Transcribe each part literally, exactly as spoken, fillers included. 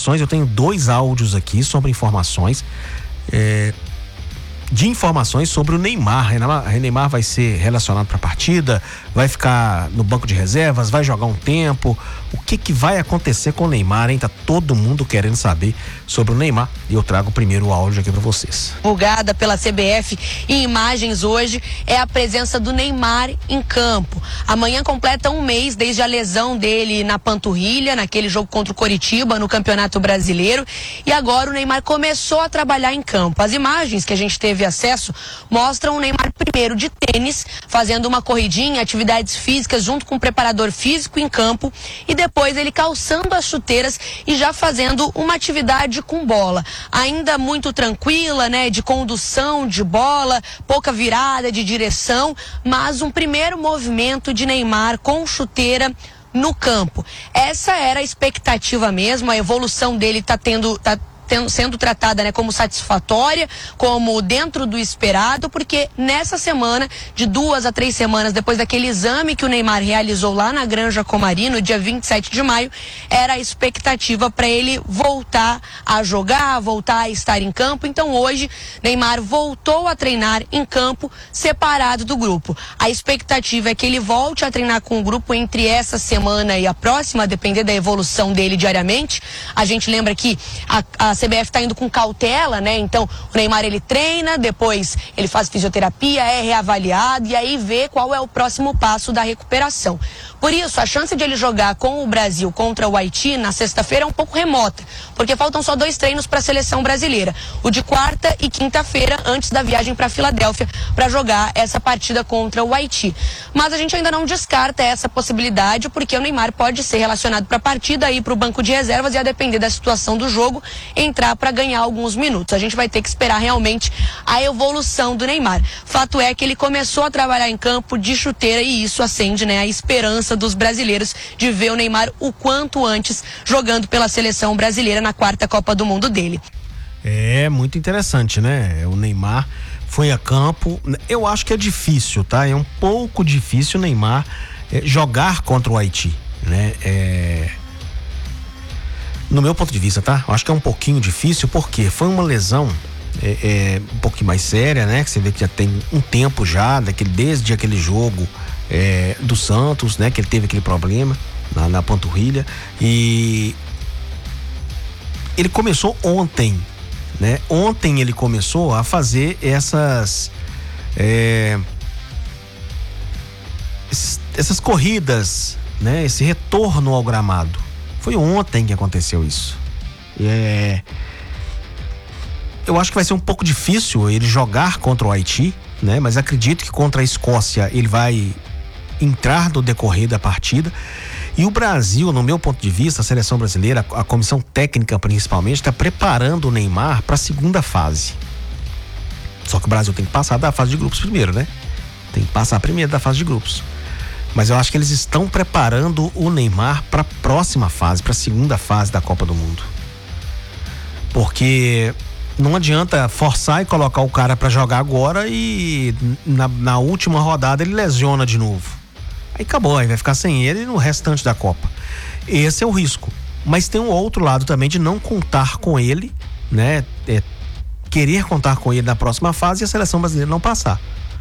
informações, eu tenho dois áudios aqui sobre informações, é, de informações sobre o Neymar. O Neymar vai ser relacionado para a partida, vai ficar no banco de reservas, vai jogar um tempo. O que que vai acontecer com o Neymar, hein? Tá todo mundo querendo saber sobre o Neymar e eu trago o primeiro áudio aqui para vocês. Divulgada pela C B F em imagens hoje é a presença do Neymar em campo. Amanhã completa um mês desde a lesão dele na panturrilha, naquele jogo contra o Coritiba no Campeonato Brasileiro, e agora o Neymar começou a trabalhar em campo. As imagens que a gente teve acesso mostram o Neymar primeiro de tênis, fazendo uma corridinha, atividades físicas junto com o preparador físico em campo, e depois ele calçando as chuteiras e já fazendo uma atividade com bola. Ainda muito tranquila, né, de condução de bola, pouca virada de direção, mas um primeiro movimento de Neymar com chuteira no campo. Essa era a expectativa mesmo, a evolução dele tá tendo... Tá sendo tratada, né, como satisfatória, como dentro do esperado, porque nessa semana, de duas a três semanas depois daquele exame que o Neymar realizou lá na Granja Comari, no dia vinte e sete de maio, era a expectativa para ele voltar a jogar, voltar a estar em campo. Então hoje, Neymar voltou a treinar em campo, separado do grupo. A expectativa é que ele volte a treinar com o grupo entre essa semana e a próxima, a depender da evolução dele diariamente. A gente lembra que a, a A C B F está indo com cautela, né? Então, o Neymar, ele treina, depois ele faz fisioterapia, é reavaliado e aí vê qual é o próximo passo da recuperação. Por isso, a chance de ele jogar com o Brasil contra o Haiti na sexta-feira é um pouco remota, porque faltam só dois treinos para a seleção brasileira, o de quarta e quinta-feira, antes da viagem para Filadélfia, para jogar essa partida contra o Haiti. Mas a gente ainda não descarta essa possibilidade, porque o Neymar pode ser relacionado para a partida, ir para o banco de reservas e, a depender da situação do jogo, entrar para ganhar alguns minutos. A gente vai ter que esperar realmente a evolução do Neymar. Fato é que ele começou a trabalhar em campo de chuteira e isso acende, né, a esperança dos brasileiros de ver o Neymar o quanto antes jogando pela seleção brasileira na quarta Copa do Mundo dele. É muito interessante, né? O Neymar foi a campo. Eu acho que é difícil, tá? É um pouco difícil o Neymar é, jogar contra o Haiti, né? É... No meu ponto de vista, tá? Eu acho que é um pouquinho difícil, porque foi uma lesão é, é, um pouquinho mais séria, né? Que você vê que já tem um tempo já, daquele, desde aquele jogo é, do Santos, né? Que ele teve aquele problema na, na panturrilha. E ele começou ontem, né? Ontem ele começou a fazer essas é, esses, essas corridas, né? Esse retorno ao gramado. Foi ontem que aconteceu isso. É... Eu acho que vai ser um pouco difícil ele jogar contra o Haiti, né? Mas acredito que contra a Escócia ele vai entrar no decorrer da partida. E o Brasil, no meu ponto de vista, a seleção brasileira, a comissão técnica principalmente, está preparando o Neymar para a segunda fase. Só que o Brasil tem que passar da fase de grupos primeiro, né? Tem que passar primeiro da fase de grupos. Mas eu acho que eles estão preparando o Neymar para a próxima fase, para a segunda fase da Copa do Mundo. Porque não adianta forçar e colocar o cara para jogar agora e na, na última rodada ele lesiona de novo. Aí acabou, aí vai ficar sem ele no restante da Copa. Esse é o risco. Mas tem um outro lado também de não contar com ele, né? É, querer contar com ele na próxima fase e a seleção brasileira não passar.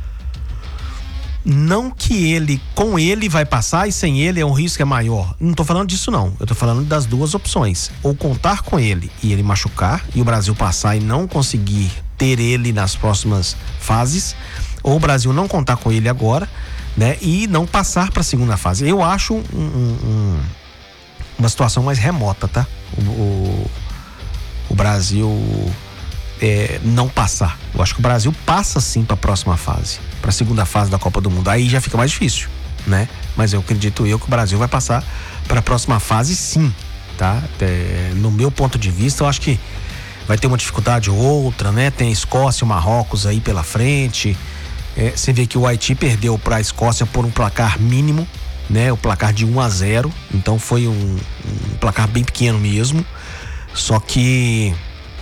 Não que ele, com ele vai passar e sem ele é um risco é maior. Não tô falando disso não, eu tô falando das duas opções. Ou contar com ele e ele machucar e o Brasil passar e não conseguir ter ele nas próximas fases, ou o Brasil não contar com ele agora, né? E não passar para a segunda fase. Eu acho um, um, um, uma situação mais remota, tá? O, o, o Brasil é, não passar. Eu acho que o Brasil passa sim para a próxima fase, para a segunda fase da Copa do Mundo. Aí já fica mais difícil, né? Mas eu acredito eu que o Brasil vai passar para a próxima fase sim, tá? É, no meu ponto de vista, eu acho que vai ter uma dificuldade ou outra, né? Tem a Escócia e o Marrocos aí pela frente. É, você vê que o Haiti perdeu para a Escócia por um placar mínimo, né? O placar de um a zero. Então foi um, um placar bem pequeno mesmo. Só que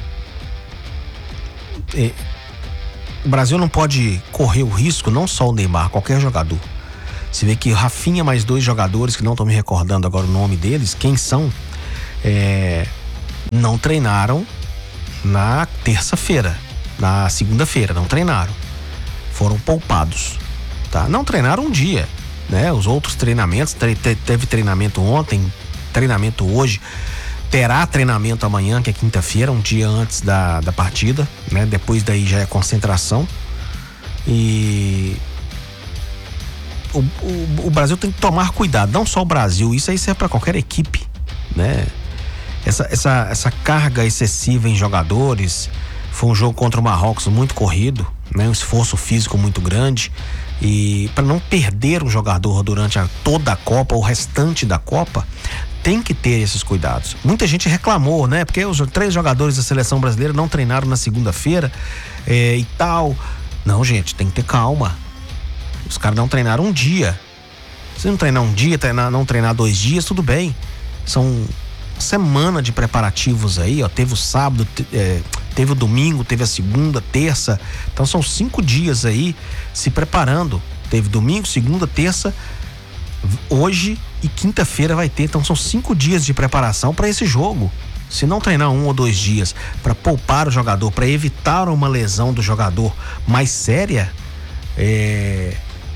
é, o Brasil não pode correr o risco, não só o Neymar, qualquer jogador. Você vê que Rafinha mais dois jogadores, que não estou me recordando agora o nome deles, quem são? É, não treinaram na terça-feira, na segunda-feira, não treinaram. Foram poupados, tá? Não treinaram um dia, né? Os outros treinamentos, te, te, teve treinamento ontem, treinamento hoje, terá treinamento amanhã, que é quinta-feira, um dia antes da, da partida, né? Depois daí já é concentração. E o, o, o Brasil tem que tomar cuidado, não só o Brasil, isso aí serve para qualquer equipe, né? Essa, essa, essa carga excessiva em jogadores. Foi um jogo contra o Marrocos muito corrido, né? Um esforço físico muito grande, e para não perder um jogador durante a, toda a Copa, o restante da Copa, tem que ter esses cuidados. Muita gente reclamou, né? Porque os três jogadores da seleção brasileira não treinaram na segunda-feira é, e tal. Não, gente, tem que ter calma. Os caras não treinaram um dia. Se não treinar um dia, treinar, não treinar dois dias, tudo bem. São semana de preparativos aí, ó. Teve o sábado, é, teve o domingo, teve a segunda, terça. Então são cinco dias aí se preparando. Teve domingo, segunda, terça, hoje e quinta-feira vai ter. Então são cinco dias de preparação para esse jogo. Se não treinar um ou dois dias para poupar o jogador, para evitar uma lesão do jogador mais séria, é,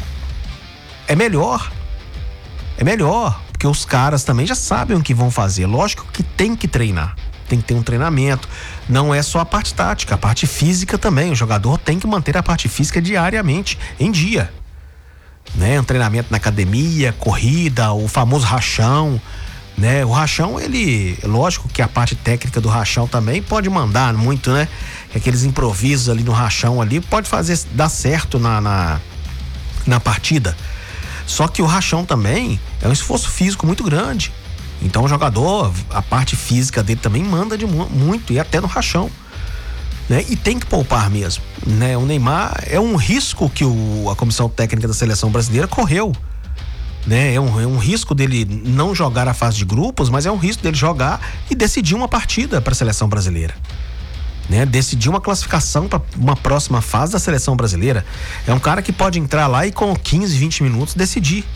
é melhor. É melhor. Porque os caras também já sabem o que vão fazer. Lógico que tem que treinar. Tem que ter um treinamento. Não é só a parte tática, a parte física também. O jogador tem que manter a parte física diariamente, em dia. Né? Um treinamento na academia, corrida, o famoso rachão. Né? O rachão, ele, lógico que a parte técnica do rachão também pode mandar muito, né? Aqueles improvisos ali no rachão ali pode fazer, dar certo na, na, na partida. Só que o rachão também é um esforço físico muito grande. Então o jogador, a parte física dele também manda de muito, e até no rachão. Né? E tem que poupar mesmo. Né? O Neymar é um risco que o, a comissão técnica da seleção brasileira correu. Né? É, um, é um risco dele não jogar a fase de grupos, mas é um risco dele jogar e decidir uma partida para a seleção brasileira. Né? Decidir uma classificação para uma próxima fase da seleção brasileira. É um cara que pode entrar lá e com quinze, vinte minutos decidir.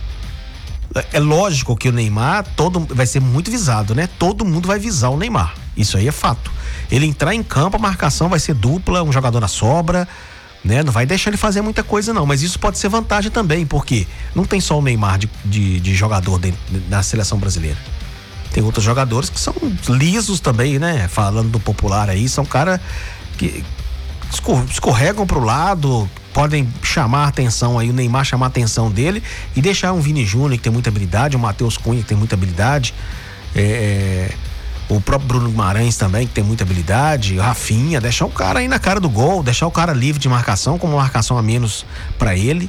É lógico que o Neymar todo, vai ser muito visado, né? Todo mundo vai visar o Neymar. Isso aí é fato. Ele entrar em campo, a marcação vai ser dupla, um jogador na sobra, né? Não vai deixar ele fazer muita coisa não, mas isso pode ser vantagem também, porque não tem só o Neymar de, de, de jogador de, de, da seleção brasileira. Tem outros jogadores que são lisos também, né? Falando do popular aí, são caras que escorregam pro lado, podem chamar a atenção aí, o Neymar chamar a atenção dele e deixar um Vini Júnior que tem muita habilidade, o Matheus Cunha que tem muita habilidade, é, o próprio Bruno Guimarães também que tem muita habilidade, Rafinha, deixar o cara aí na cara do gol, deixar o cara livre de marcação, com uma marcação a menos para ele.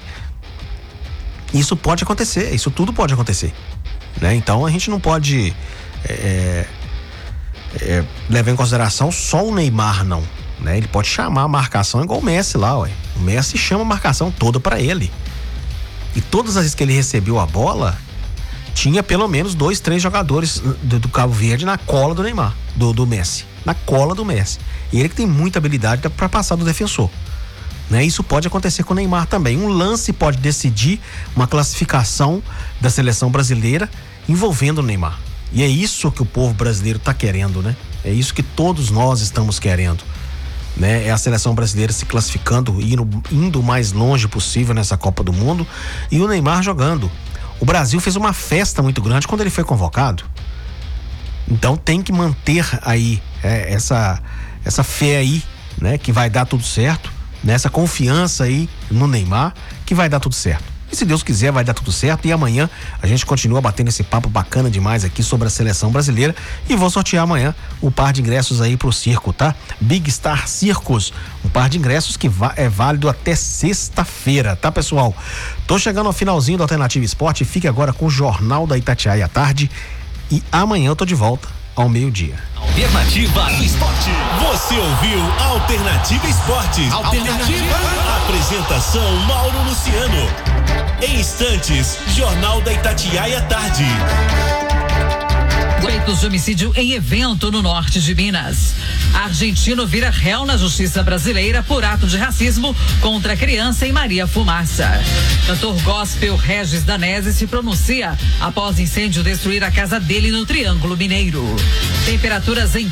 Isso pode acontecer, isso tudo pode acontecer, né? Então a gente não pode é, é, levar em consideração só o Neymar, não. Né? Ele pode chamar a marcação igual o Messi lá, ué. O Messi chama a marcação toda pra ele. E todas as vezes que ele recebeu a bola, tinha pelo menos dois, três jogadores do, do Cabo Verde na cola do Neymar, do, do Messi. Na cola do Messi. E ele que tem muita habilidade pra passar do defensor. Né? Isso pode acontecer com o Neymar também. Um lance pode decidir uma classificação da seleção brasileira envolvendo o Neymar. E é isso que o povo brasileiro tá querendo, né? É isso que todos nós estamos querendo. Né? É a seleção brasileira se classificando, indo, indo o mais longe possível nessa Copa do Mundo, e o Neymar jogando. O Brasil fez uma festa muito grande quando ele foi convocado. Então tem que manter aí é, essa, essa fé aí, né? Que vai dar tudo certo, né? Essa confiança aí no Neymar, que vai dar tudo certo. E se Deus quiser, vai dar tudo certo. E amanhã a gente continua batendo esse papo bacana demais aqui sobre a seleção brasileira. E vou sortear amanhã um par de ingressos aí pro circo, tá? Big Star Circus. Um par de ingressos que é válido até sexta-feira, tá, pessoal? Tô chegando ao finalzinho do Alternativa Esporte. Fique agora com o Jornal da Itatiaia à tarde. E amanhã eu tô de volta ao meio-dia. Alternativa Esporte. Você ouviu Alternativa Esporte. Alternativa. Apresentação Mauro Luciano. Em instantes, Jornal da Itatiaia à tarde. Suspeitos de homicídio em evento no norte de Minas. Argentino vira réu na justiça brasileira por ato de racismo contra criança em Maria Fumaça. Cantor gospel Regis Danese se pronuncia após incêndio destruir a casa dele no Triângulo Mineiro. Temperaturas em